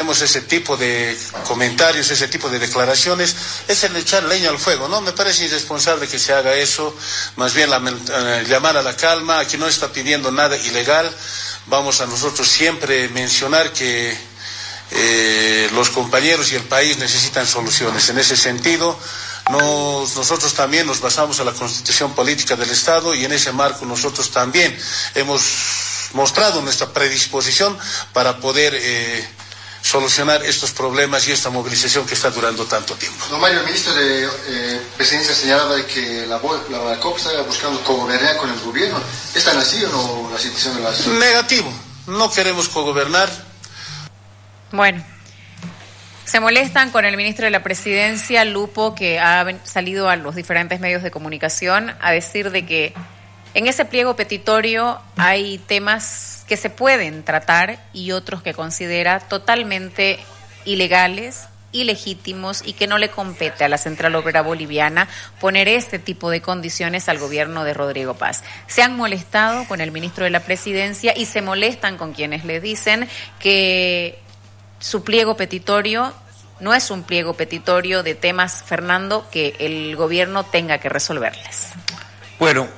vemos ese tipo de comentarios, ese tipo de declaraciones, es el echar leña al fuego, ¿no? Me parece irresponsable que se haga eso, más bien llamar a la calma. Aquí no está pidiendo nada ilegal. Vamos a nosotros siempre mencionar que los compañeros y el país necesitan soluciones. En ese sentido, nosotros también nos basamos en la Constitución Política del Estado, y en ese marco nosotros también hemos mostrado nuestra predisposición para poder solucionar estos problemas y esta movilización que está durando tanto tiempo. Don Mario, el ministro de Presidencia señalaba de que la COP está buscando cogobernar con el gobierno. ¿Es tan así o no la situación de las...? Negativo, no queremos cogobernar. Bueno, se molestan con el ministro de la Presidencia, Lupo, que ha salido a los diferentes medios de comunicación a decir de que en ese pliego petitorio hay temas que se pueden tratar y otros que considera totalmente ilegales, ilegítimos, y que no le compete a la Central Obrera Boliviana poner este tipo de condiciones al gobierno de Rodrigo Paz. Se han molestado con el ministro de la Presidencia y se molestan con quienes le dicen que su pliego petitorio no es un pliego petitorio de temas, Fernando, que el gobierno tenga que resolverles. Bueno,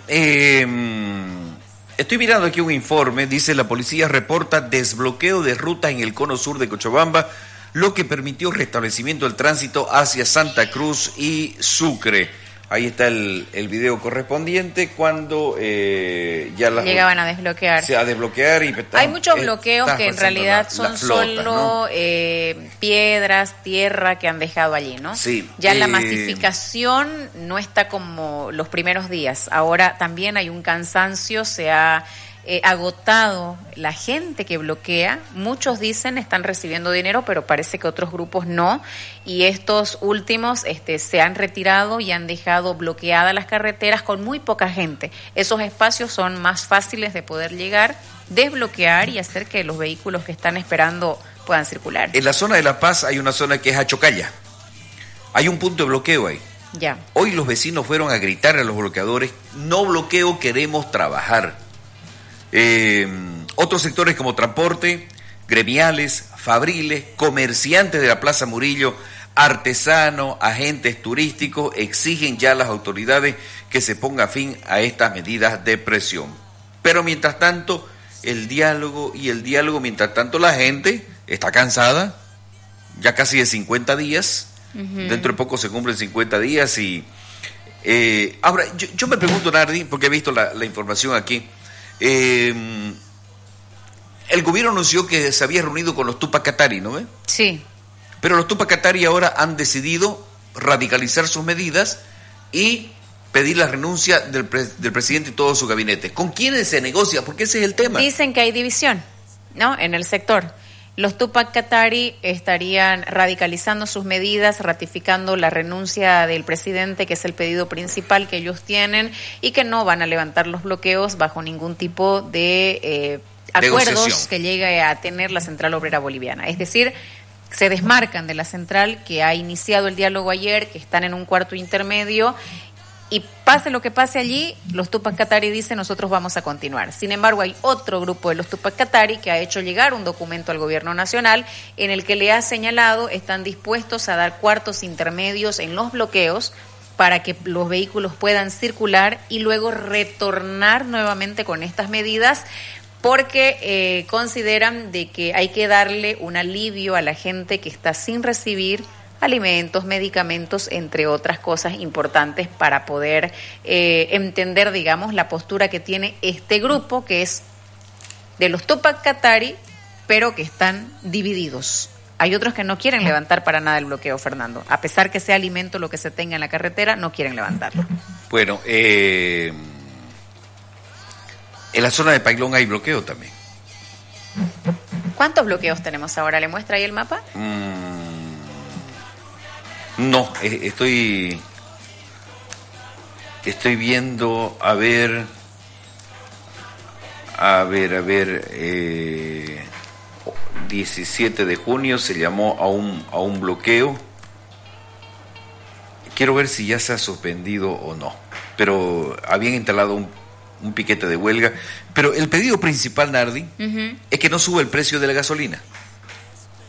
estoy mirando aquí un informe. Dice: la policía reporta desbloqueo de rutas en el cono sur de Cochabamba, lo que permitió restablecimiento del tránsito hacia Santa Cruz y Sucre. Ahí está el video correspondiente cuando llegaban a desbloquear. A desbloquear y hay muchos bloqueos que en realidad son flota, solo, ¿no? Piedras, tierra que han dejado allí, ¿no? Sí. Ya la masificación no está como los primeros días. Ahora también hay un cansancio, se ha agotado la gente que bloquea. Muchos dicen están recibiendo dinero, pero parece que otros grupos no, y estos últimos se han retirado y han dejado bloqueadas las carreteras con muy poca gente. Esos espacios son más fáciles de poder llegar, desbloquear y hacer que los vehículos que están esperando puedan circular. En la zona de La Paz hay una zona que es Achocalla, hay un punto de bloqueo ahí. Ya. Hoy los vecinos fueron a gritar a los bloqueadores: no bloqueo, queremos trabajar. Otros sectores como transporte, gremiales, fabriles, comerciantes de la Plaza Murillo, artesanos, agentes turísticos exigen ya a las autoridades que se ponga fin a estas medidas de presión. Pero mientras tanto, el diálogo, mientras tanto la gente está cansada, ya casi de 50 días, dentro de poco se cumplen 50 días y... ahora, yo me pregunto, Nardi, porque he visto la información aquí. El gobierno anunció que se había reunido con los Tupac Katari, ¿no ve? Sí. Pero los Tupac Katari ahora han decidido radicalizar sus medidas y pedir la renuncia del presidente y todo su gabinete. ¿Con quiénes se negocia? Porque ese es el tema. Dicen que hay división, ¿no?, en el sector. Los Tupac Katari estarían radicalizando sus medidas, ratificando la renuncia del presidente, que es el pedido principal que ellos tienen, y que no van a levantar los bloqueos bajo ningún tipo de acuerdos que llegue a tener la Central Obrera Boliviana. Es decir, se desmarcan de la central que ha iniciado el diálogo ayer, que están en un cuarto intermedio, y pase lo que pase allí, los Tupac Katari dicen: nosotros vamos a continuar. Sin embargo, hay otro grupo de los Tupac Katari que ha hecho llegar un documento al gobierno nacional en el que le ha señalado están dispuestos a dar cuartos intermedios en los bloqueos para que los vehículos puedan circular y luego retornar nuevamente con estas medidas, porque consideran de que hay que darle un alivio a la gente que está sin recibir alimentos, medicamentos, entre otras cosas importantes, para poder entender, digamos, la postura que tiene este grupo, que es de los Tupac Katari, pero que están divididos. Hay otros que no quieren levantar para nada el bloqueo, Fernando. A pesar que sea alimento lo que se tenga en la carretera, no quieren levantarlo. Bueno, en la zona de Pailón hay bloqueo también. ¿Cuántos bloqueos tenemos ahora? ¿Le muestra ahí el mapa? No, estoy viendo, a ver, 17 de junio se llamó a un bloqueo. Quiero ver si ya se ha suspendido o no, pero habían instalado un piquete de huelga. Pero el pedido principal, Nardi, es que no sube el precio de la gasolina.